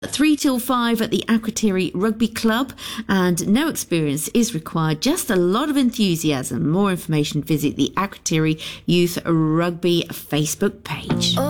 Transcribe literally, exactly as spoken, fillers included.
three till five at the Akrotiri Rugby Club, and no experience is required, just a lot of enthusiasm. More information, visit the Akrotiri Youth Rugby Facebook page.